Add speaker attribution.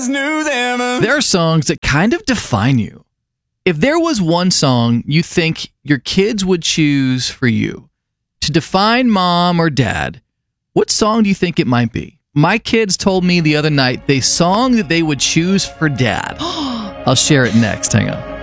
Speaker 1: always knew them.
Speaker 2: There are songs that kind of define you. If there was one song you think your kids would choose for you to define mom or dad, what song do you think it might be? My kids told me the other night the song that they would choose for dad. I'll share it next. Hang on.